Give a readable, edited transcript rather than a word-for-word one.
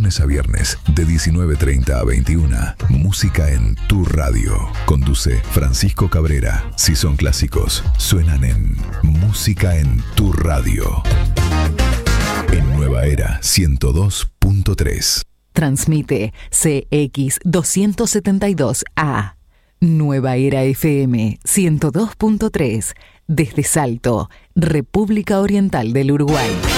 lunes a viernes, de 19:30 a 21. Música en tu radio. Conduce Francisco Cabrera. Si son clásicos, suenan en Música en tu radio. En Nueva Era 102.3. Transmite CX 272A. Nueva Era FM 102.3. Desde Salto, República Oriental del Uruguay.